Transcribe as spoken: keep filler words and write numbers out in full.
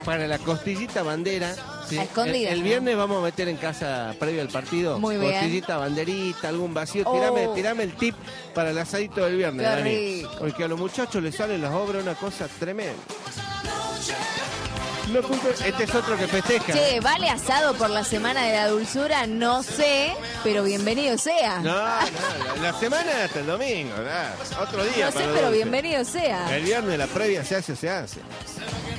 Para la costillita bandera. ¿sí? A escondidas, El, el ¿no? viernes vamos a meter en casa previo al partido. Muy bien. Costillita, banderita, algún vacío. Oh. Tirame, tirame el tip para el asadito del viernes, Qué Dani. rico. Porque a los muchachos les salen las obras una cosa tremenda. No cumple- este es otro que festeja. Che, ¿vale asado por la semana de la dulzura? No sé, pero bienvenido sea. No, no, la, la semana hasta el domingo, nada. Otro día No sé, para pero dulce. bienvenido sea. El viernes la previa se hace, se hace.